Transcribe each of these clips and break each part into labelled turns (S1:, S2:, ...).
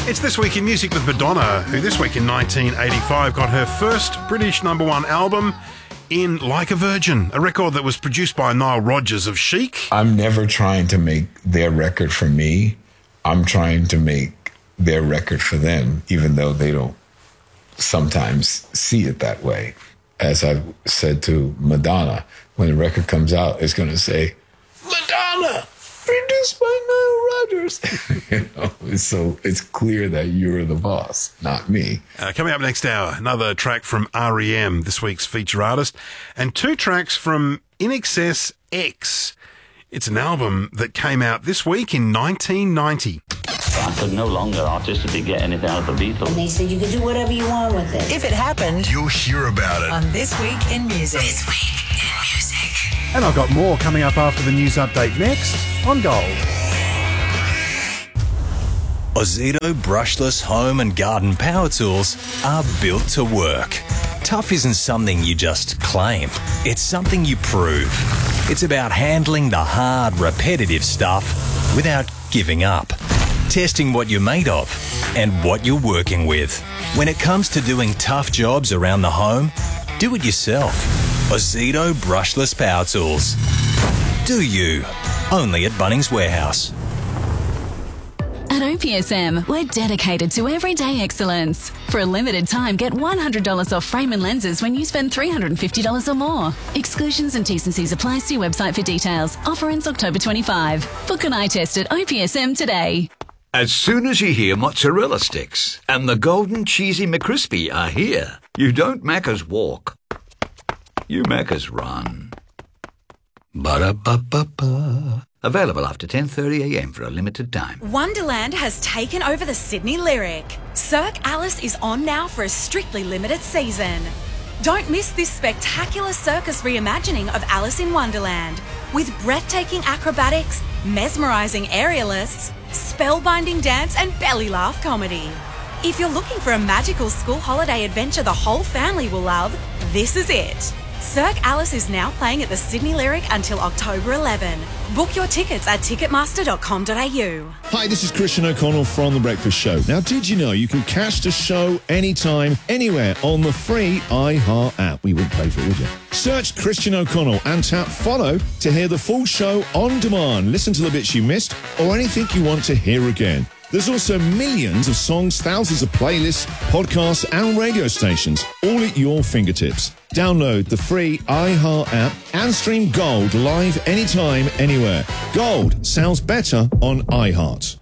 S1: It's This Week in Music with Madonna, who this week in 1985 got her first British #1 album in Like a Virgin, a record that was produced by Nile Rodgers of Chic.
S2: I'm never trying to make their record for me. I'm trying to make their record for them, even though they don't sometimes see it that way. As I've said to Madonna, when the record comes out, it's going to say, Madonna, produced by Nile Rodgers. So it's clear that you're the boss, not me.
S1: Coming up next hour, another track from R.E.M., this week's feature artist, and 2 tracks from INXS X. It's an album that came out this week in 1990.
S3: I could no longer artistically get anything out of the Beatles.
S4: And they said you can do whatever you want with it.
S5: If it happened,
S6: you'll hear about it
S5: on This Week in Music.
S6: This Week in Music.
S7: And I've got more coming up after the news update next on Gold.
S8: Ozito brushless home and garden power tools are built to work. Tough isn't something you just claim. It's something you prove. It's about handling the hard, repetitive stuff without giving up. Testing what you're made of and what you're working with. When it comes to doing tough jobs around the home, do it yourself. Ozito brushless power tools. Do you? Only at Bunnings Warehouse.
S9: At OPSM, we're dedicated to everyday excellence. For a limited time, get $100 off frame and lenses when you spend $350 or more. Exclusions and T&Cs apply. See website for details. Offer ends October 25. Book an eye test at OPSM today.
S10: As soon as you hear mozzarella sticks and the golden cheesy McCrispy are here, you don't Macca's walk. You Macca's run. Ba-da-ba-ba-ba. Available after 10:30am for a limited time.
S11: Wonderland has taken over the Sydney Lyric. Cirque Alice is on now for a strictly limited season. Don't miss this spectacular circus reimagining of Alice in Wonderland with breathtaking acrobatics, mesmerising aerialists, spellbinding dance and belly laugh comedy. If you're looking for a magical school holiday adventure the whole family will love, this is it. Cirque Alice is now playing at the Sydney Lyric until October 11. Book your tickets at ticketmaster.com.au.
S12: Hi, this is Christian O'Connell from The Breakfast Show. Now, did you know you can catch the show anytime, anywhere on the free iHeart app? We wouldn't pay for it, would you? Search Christian O'Connell and tap follow to hear the full show on demand. Listen to the bits you missed or anything you want to hear again. There's also millions of songs, thousands of playlists, podcasts and radio stations, all at your fingertips. Download the free iHeart app and stream Gold live anytime, anywhere. Gold sounds better on iHeart.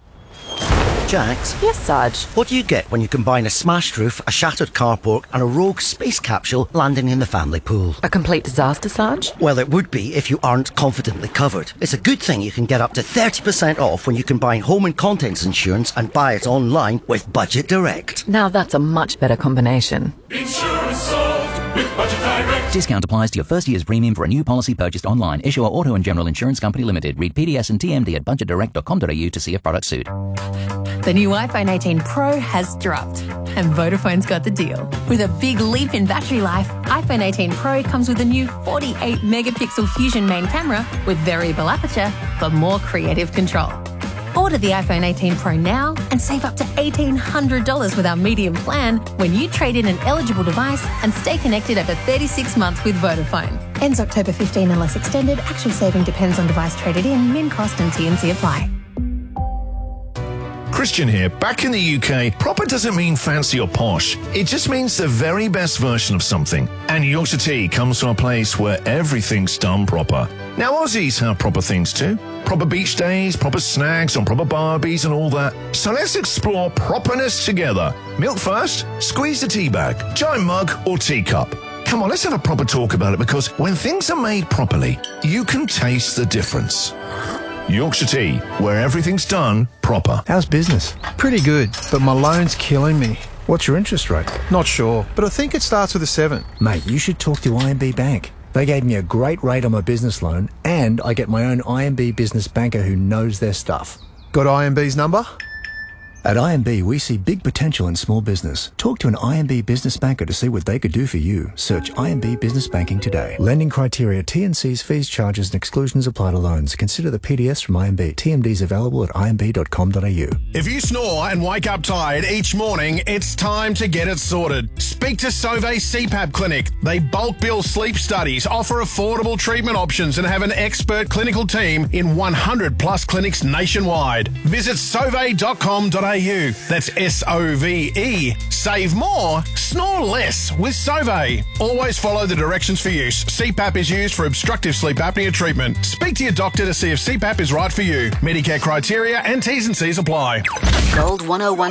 S13: Jax?
S14: Yes, Sarge?
S13: What do you get when you combine a smashed roof, a shattered carport and a rogue space capsule landing in the family pool?
S14: A complete disaster, Sarge?
S13: Well, it would be if you aren't confidently covered. It's a good thing you can get up to 30% off when you combine home and contents insurance and buy it online with Budget Direct.
S14: Now that's a much better combination.
S15: Insurance solved with Budget Direct.
S16: Discount applies to your first year's premium for a new policy purchased online. Issuer Auto and General Insurance Company Limited. Read PDS and TMD at budgetdirect.com.au to see if products suit.
S17: The new iPhone 18 Pro has dropped, and Vodafone's got the deal. With a big leap in battery life, iPhone 18 Pro comes with a new 48-megapixel Fusion main camera with variable aperture for more creative control. Order the iPhone 18 Pro now and save up to $1,800 with our medium plan when you trade in an eligible device and stay connected over 36 months with Vodafone. Ends October 15 unless extended. Actual saving depends on device traded in. Min cost and T&C apply.
S12: Christian here. Back in the UK, proper doesn't mean fancy or posh. It just means the very best version of something. And Yorkshire Tea comes from a place where everything's done proper. Now, Aussies have proper things too. Proper beach days, proper snags on proper barbies and all that. So let's explore properness together. Milk first, squeeze the tea bag, giant mug or teacup. Come on, let's have a proper talk about it, because when things are made properly, you can taste the difference. Yorkshire Tea, where everything's done proper.
S7: How's business? Pretty good, but my loan's killing me. What's your interest rate? Not sure, but I think it starts with a 7.
S18: Mate, you should talk to IMB Bank. They gave me a great rate on my business loan, and I get my own IMB business banker who knows their stuff.
S7: Got IMB's number?
S18: At IMB, we see big potential in small business. Talk to an IMB business banker to see what they could do for you. Search IMB Business Banking today. Lending criteria, T&Cs, fees, charges and exclusions apply to loans. Consider the PDS from IMB. TMDs available at imb.com.au.
S6: If you snore and wake up tired each morning, it's time to get it sorted. Speak to Sauvé CPAP Clinic. They bulk bill sleep studies, offer affordable treatment options and have an expert clinical team in 100 plus clinics nationwide. Visit sauve.com.au. That's SOVE. Save more, snore less with Sauvé. Always follow the directions for use. CPAP is used for obstructive sleep apnea treatment. Speak to your doctor to see if CPAP is right for you. Medicare criteria and T's and C's apply.
S5: Gold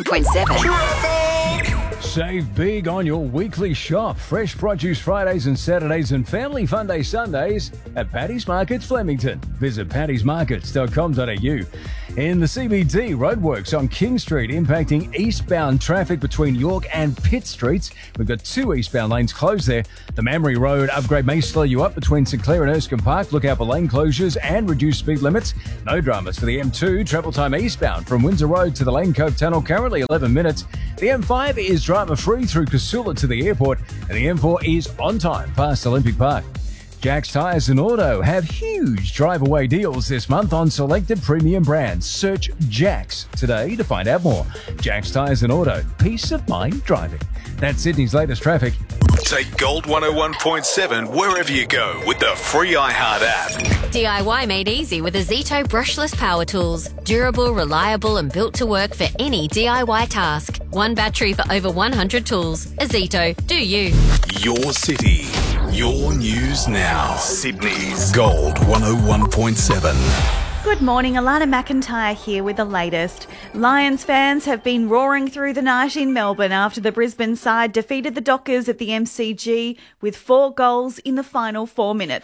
S5: 101.7.
S19: Save big on your weekly shop. Fresh produce Fridays and Saturdays and Family Fun Day Sundays at Paddy's Markets Flemington. Visit paddysmarkets.com.au. In the CBD, roadworks on King Street impacting eastbound traffic between York and Pitt Streets. We've got 2 eastbound lanes closed there. The Mamre Road upgrade may slow you up between St Clair and Erskine Park. Look out for lane closures and reduced speed limits. No dramas for the M2. Travel time eastbound from Windsor Road to the Lane Cove Tunnel, currently 11 minutes. The M5 is drama-free through Casula to the airport, and the M4 is on time past Olympic Park. Jack's Tyres and Auto have huge drive-away deals this month on selected premium brands. Search Jack's today to find out more. Jack's Tyres and Auto. Peace of mind driving. That's Sydney's latest traffic.
S20: Take Gold 101.7 wherever you go with the free iHeart app.
S21: DIY made easy with Azito brushless power tools. Durable, reliable and built to work for any DIY task. One battery for over 100 tools. Azito, do you.
S20: Your city, your news now. Sydney's Gold 101.7.
S22: Good morning, Alana McIntyre here with the latest. Lions fans have been roaring through the night in Melbourne after the Brisbane side defeated the Dockers at the MCG with 4 goals in the final 4 minutes.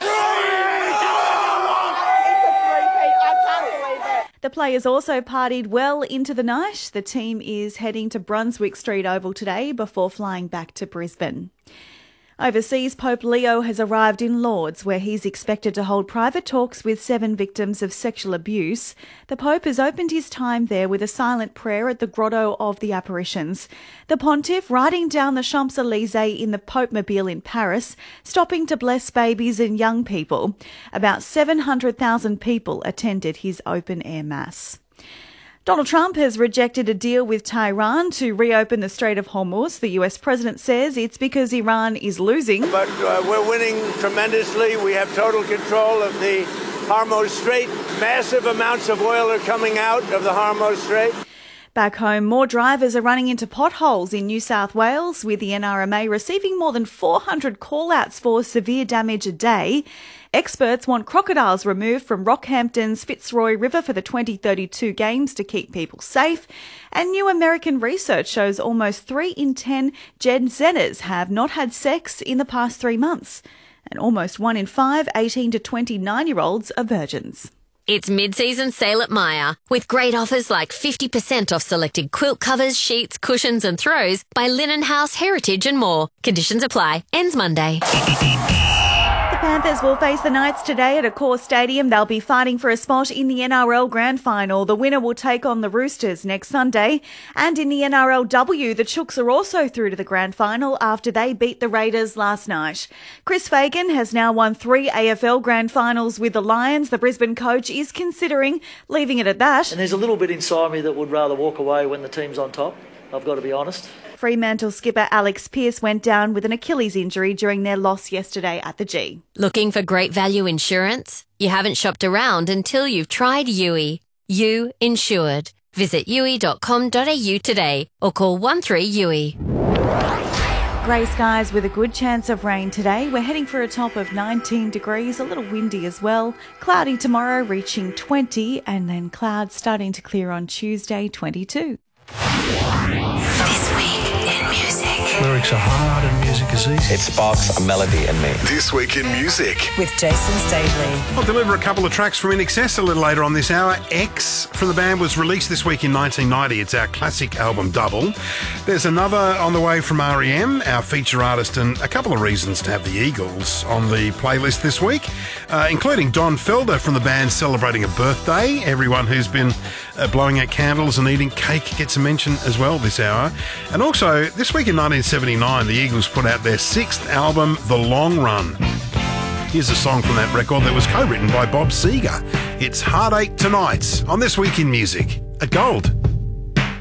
S22: The players also partied well into the night. The team is heading to Brunswick Street Oval today before flying back to Brisbane. Overseas, Pope Leo has arrived in Lourdes, where he's expected to hold private talks with 7 victims of sexual abuse. The Pope has opened his time there with a silent prayer at the Grotto of the Apparitions. The Pontiff riding down the Champs-Élysées in the Pope-mobile in Paris, stopping to bless babies and young people. About 700,000 people attended his open-air mass. Donald Trump has rejected a deal with Tehran to reopen the Strait of Hormuz. The US president says it's because Iran is losing.
S23: But we're winning tremendously. We have total control of the Hormuz Strait. Massive amounts of oil are coming out of the Hormuz Strait.
S22: Back home, more drivers are running into potholes in New South Wales, with the NRMA receiving more than 400 call-outs for severe damage a day. Experts want crocodiles removed from Rockhampton's Fitzroy River for the 2032 Games to keep people safe. And new American research shows almost 3 in 10 Gen Zers have not had sex in the past 3 months. And almost 1 in 5 18 to 29-year-olds are virgins.
S21: It's mid-season sale at Myer, with great offers like 50% off selected quilt covers, sheets, cushions and throws by Linen House, Heritage and more. Conditions apply. Ends Monday.
S22: The Panthers will face the Knights today at Accor Stadium. They'll be fighting for a spot in the NRL Grand Final. The winner will take on the Roosters next Sunday. And in the NRLW, the Chooks are also through to the Grand Final after they beat the Raiders last night. Chris Fagan has now won 3 AFL Grand Finals with the Lions. The Brisbane coach is considering leaving it at that.
S24: And there's a little bit inside me that would rather walk away when the team's on top. I've got to be honest.
S22: Fremantle skipper Alex Pearce went down with an Achilles injury during their loss yesterday at the G.
S21: Looking for great value insurance? You haven't shopped around until you've tried Yui. You insured. Visit yui.com.au today or call 13-YUI.
S22: Grey skies with a good chance of rain today. We're heading for a top of 19 degrees, a little windy as well. Cloudy tomorrow, reaching 20, and then clouds starting to clear on Tuesday, 22.
S6: This week in music.
S25: Lyrics are hard and music is easy.
S26: It sparks a melody in me.
S20: This week in music.
S27: With Jason Stavely.
S1: I'll deliver a couple of tracks from INXS a little later on this hour. X from the band was released this week in 1990. It's our classic album double. There's another on the way from REM, our feature artist, and a couple of reasons to have the Eagles on the playlist this week, including Don Felder from the band celebrating a birthday. Everyone who's been blowing out candles and eating cake gets a mention as well this hour. And also, this week in 1979, the Eagles put out their 6th album, The Long Run. Here's a song from that record that was co-written by Bob Seger. It's Heartache Tonight on This Week in Music at Gold.